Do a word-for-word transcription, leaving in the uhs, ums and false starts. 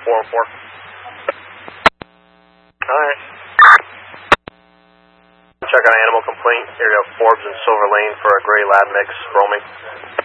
four oh four. Alright. Check on animal complaint, area of Forbes and Silver Lane for a gray lab mix roaming.